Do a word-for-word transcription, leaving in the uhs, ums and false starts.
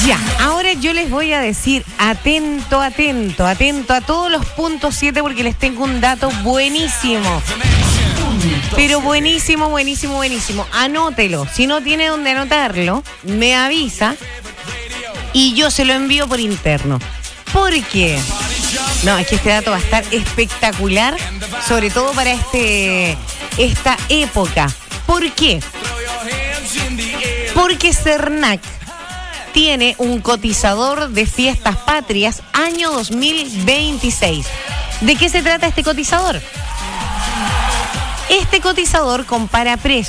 Ya, ahora yo les voy a decir, atento, atento, atento a todos los puntos siete porque les tengo un dato buenísimo. Pero buenísimo, buenísimo, buenísimo. Anótelo. Si no tiene dónde anotarlo, me avisa y yo se lo envío por interno. ¿Por qué? No, es que este dato va a estar espectacular, sobre todo para este esta época. ¿Por qué? Porque Cernac tiene un cotizador de fiestas patrias año dos mil veintiséis. ¿De qué se trata este cotizador? Este cotizador compara precios